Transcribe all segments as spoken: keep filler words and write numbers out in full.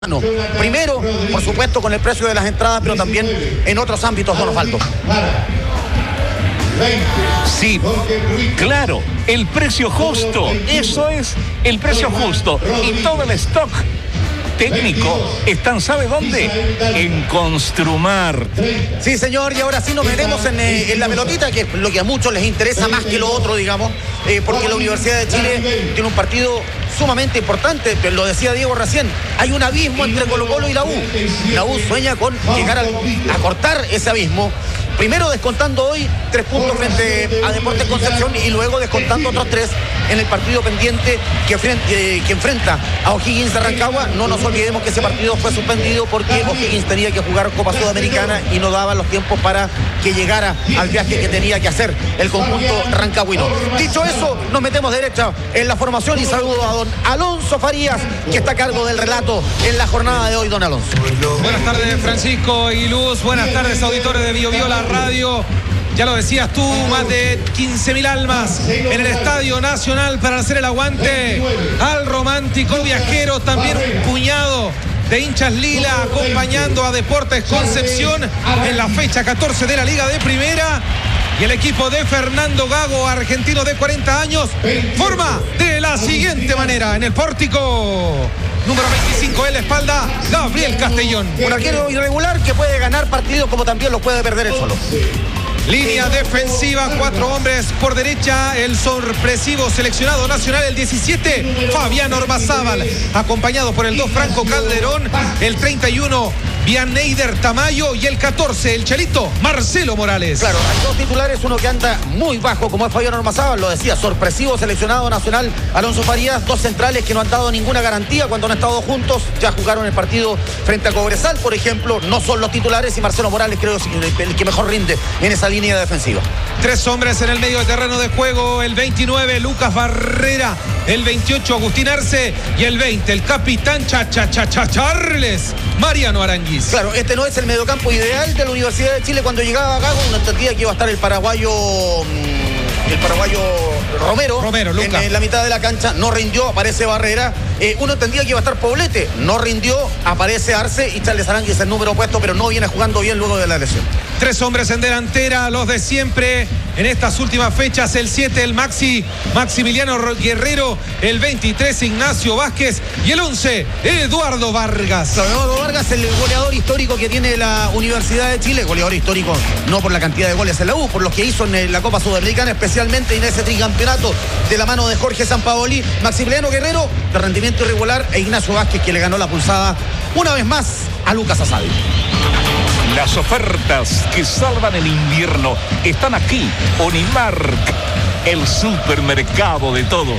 No. Primero, por supuesto, con el precio de las entradas, pero también en otros ámbitos, don Osvaldo. Sí, claro, el precio justo, eso es, el precio justo. Y todo el stock técnico están, ¿sabe dónde? En Construmar. Sí, señor, y ahora sí nos metemos en, eh, en la pelotita, que es lo que a muchos les interesa más que lo otro, digamos, eh, porque la Universidad de Chile tiene un partido sumamente importante, pero lo decía Diego recién, hay un abismo entre Colo-Colo y la U. La U sueña con llegar a, a cortar ese abismo. Primero descontando hoy tres puntos frente a Deportes Concepción y luego descontando otros tres en el partido pendiente que, frente, eh, que enfrenta a O'Higgins de Rancagua. No nos olvidemos que ese partido fue suspendido porque O'Higgins tenía que jugar Copa Sudamericana y no daban los tiempos para que llegara al viaje que tenía que hacer el conjunto rancagüino. Dicho eso, nos metemos derecha en la formación y saludo a don Alonso Farías, que está a cargo del relato en la jornada de hoy, don Alonso. Buenas tardes, Francisco y Luz. Buenas tardes, auditores de Bio Bio, la radio. Ya lo decías tú, más de quince mil almas en el Estadio Nacional para hacer el aguante al romántico viajero. También un puñado de hinchas lila acompañando a Deportes Concepción en la fecha catorce de la Liga de Primera. Y el equipo de Fernando Gago, argentino de cuarenta años, forma de la siguiente manera. En el pórtico número veinticinco en la espalda, Gabriel Castellón. Un arquero irregular que puede ganar partidos como también los puede perder él solo. Línea defensiva, cuatro hombres por derecha, el sorpresivo seleccionado nacional, el diecisiete, Fabián Ormazábal, acompañado por el dos, Franco Calderón, el treinta y uno, Vianneyder Tamayo, y el catorce, el chelito, Marcelo Morales. Claro, hay dos titulares, uno que anda muy bajo, como es Fabián Ormazábal, lo decía, sorpresivo seleccionado nacional, Alonso Farías, dos centrales que no han dado ninguna garantía cuando han estado juntos, ya jugaron el partido frente a Cobresal, por ejemplo, no son los titulares, y Marcelo Morales creo que el que mejor rinde en esa línea defensiva. Tres hombres en el medio de terreno de juego, el veintinueve, Lucas Barrera, el veintiocho, Agustín Arce, y el veinte, el capitán cha, cha, cha, cha, Charles, Mariano Aranguiz. Claro, este no es el mediocampo ideal de la Universidad de Chile. Cuando llegaba a Gago, uno entendía que iba a estar el paraguayo, el paraguayo Romero, Romero Luca. En, en la mitad de la cancha, no rindió, aparece Barrera. Eh, uno entendía que iba a estar Poblete, no rindió, aparece Arce y Charles Aranguiz, el número opuesto, pero no viene jugando bien luego de la lesión. Tres hombres en delantera, los de siempre en estas últimas fechas, el siete, el Maxi, Maximiliano Guerrero, el veintitrés, Ignacio Vázquez, y el once, Eduardo Vargas. Eduardo Vargas, el goleador histórico que tiene la Universidad de Chile, goleador histórico no por la cantidad de goles en la U, por los que hizo en la Copa Sudamericana, especialmente en ese tricampeonato de la mano de Jorge Sampaoli. Maximiliano Guerrero, de rendimiento irregular, e Ignacio Vázquez, que le ganó la pulsada una vez más a Lucas Asadi. Las ofertas que salvan el invierno están aquí. Unimark, el supermercado de todos.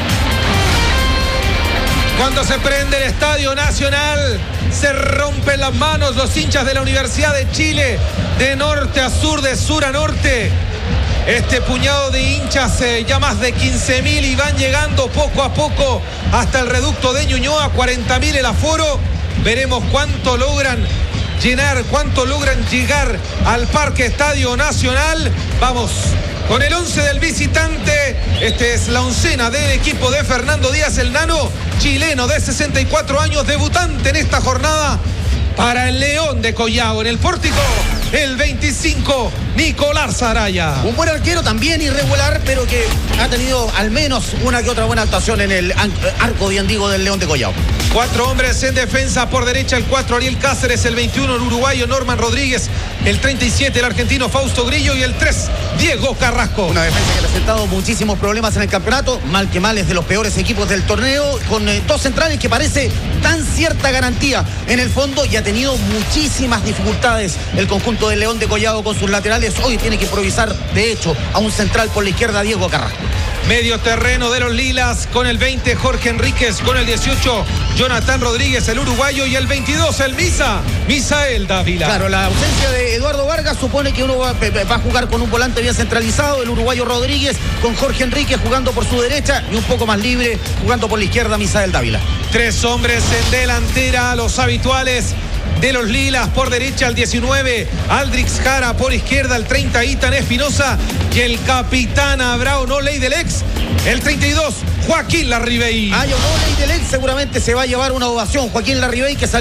Cuando se prende el Estadio Nacional, se rompen las manos los hinchas de la Universidad de Chile, de norte a sur, de sur a norte. Este puñado de hinchas, eh, ya más de quince mil, y van llegando poco a poco hasta el reducto de Ñuñoa, cuarenta mil el aforo. Veremos cuánto logran llenar, cuánto logran llegar al Parque Estadio Nacional. Vamos con el once del visitante. Este es la oncena del equipo de Fernando Díaz, el nano chileno de sesenta y cuatro años, debutante en esta jornada para el León de Collao. En el pórtico, el veinticinco, Nicolás Araya. Un buen arquero, también irregular, pero que ha tenido al menos una que otra buena actuación en el arco de Andigo del León de Collao. Cuatro hombres en defensa por derecha, el cuatro, Ariel Cáceres, el veintiuno, el uruguayo Norman Rodríguez, el treinta y siete, el argentino Fausto Grillo, y el tres, Diego Carrasco. Una defensa que ha presentado muchísimos problemas en el campeonato, mal que mal es de los peores equipos del torneo, con eh, dos centrales que parece tan cierta garantía en el fondo, y ha tenido muchísimas dificultades el conjunto del León de Collao con sus laterales. Hoy tiene que improvisar, de hecho, a un central por la izquierda, Diego Carrasco. Medio terreno de los lilas, con el veinte, Jorge Enríquez, con el dieciocho, Jonathan Rodríguez, el uruguayo, y el veintidós, el Misa, Misael Dávila. Claro, la ausencia de Eduardo Vargas supone que uno va, va a jugar con un volante bien centralizado, el uruguayo Rodríguez, con Jorge Enríquez jugando por su derecha y un poco más libre jugando por la izquierda, Misael Dávila. Tres hombres en delantera, los habituales de los lilas. Por derecha el diecinueve, Aldrix Jara. Por izquierda el treinta, Itan Espinosa. Y el capitán Abrao, no ley del ex, el treinta y dos, Joaquín Larribey. Hay honor y del ex seguramente se va a llevar una ovación. Joaquín Larribey que salió